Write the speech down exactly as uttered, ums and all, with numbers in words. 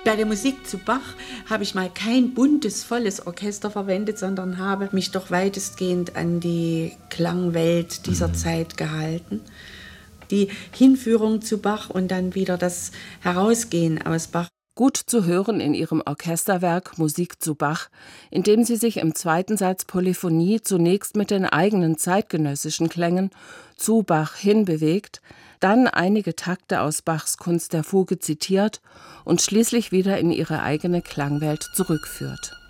Bei der Musik zu Bach habe ich mal kein buntes, volles Orchester verwendet, sondern habe mich doch weitestgehend an die Klangwelt dieser mhm. Zeit gehalten. Die Hinführung zu Bach und dann wieder das Herausgehen aus Bach. Gut zu hören in ihrem Orchesterwerk Musik zu Bach, in dem sie sich im zweiten Satz Polyphonie zunächst mit den eigenen zeitgenössischen Klängen zu Bach hinbewegt, dann einige Takte aus Bachs Kunst der Fuge zitiert und schließlich wieder in ihre eigene Klangwelt zurückführt.